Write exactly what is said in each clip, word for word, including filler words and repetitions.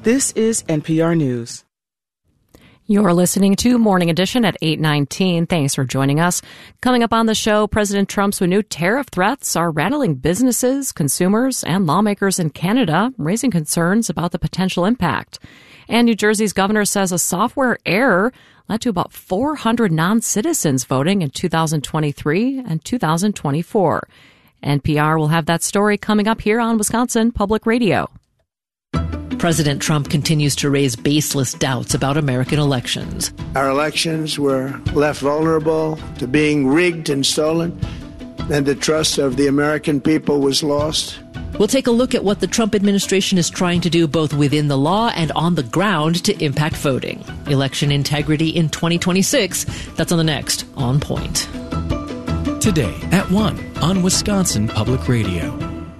This is N P R News. You're listening to Morning Edition at eight nineteen. Thanks for joining us. Coming up on the show, President Trump's new tariff threats are rattling businesses, consumers, and lawmakers in Canada, raising concerns about the potential impact. And New Jersey's governor says a software error led to about four hundred non-citizens voting in two thousand twenty-three and two thousand twenty-four. N P R will have that story coming up here on Wisconsin Public Radio. President Trump continues to raise baseless doubts about American elections. Our elections were left vulnerable to being rigged and stolen, and the trust of the American people was lost. We'll take a look at what the Trump administration is trying to do both within the law and on the ground to impact voting. Election integrity in twenty twenty-six. That's on the next On Point. Today at one on Wisconsin Public Radio.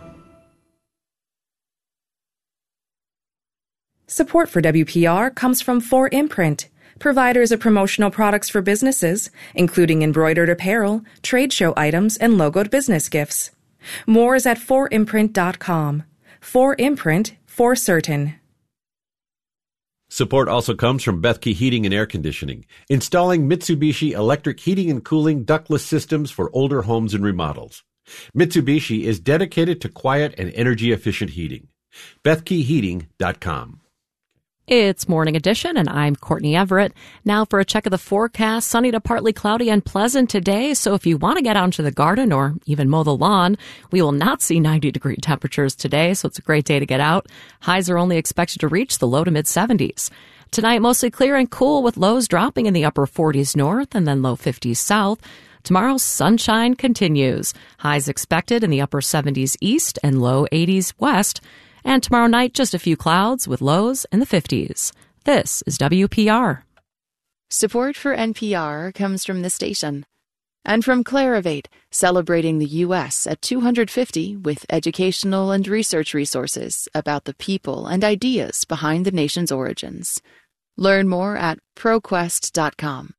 Support for W P R comes from four imprint, providers of promotional products for businesses, including embroidered apparel, trade show items, and logoed business gifts. More is at four imprint dot com. four imprint, for certain. Support also comes from Bethke Heating and Air Conditioning, installing Mitsubishi electric heating and cooling ductless systems for older homes and remodels. Mitsubishi is dedicated to quiet and energy-efficient heating. Bethke Heating dot com. It's Morning Edition, and I'm Courtney Everett. Now for a check of the forecast. Sunny to partly cloudy and pleasant today, so if you want to get out into the garden or even mow the lawn, we will not see ninety degree temperatures today, so it's a great day to get out. Highs are only expected to reach the low to mid seventies. Tonight, mostly clear and cool with lows dropping in the upper forties north and then low fifties south. Tomorrow, sunshine continues. Highs expected in the upper seventies east and low eighties west. And tomorrow night, just a few clouds with lows in the fifties. This is W P R. Support for N P R comes from the station and from Clarivate, celebrating the U S at two hundred fifty with educational and research resources about the people and ideas behind the nation's origins. Learn more at ProQuest dot com.